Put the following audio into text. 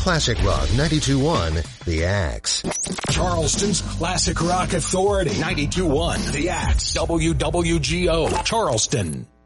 Classic Rock 92.1, The Axe. Charleston's Classic Rock Authority 92.1, The Axe. WWGO, Charleston.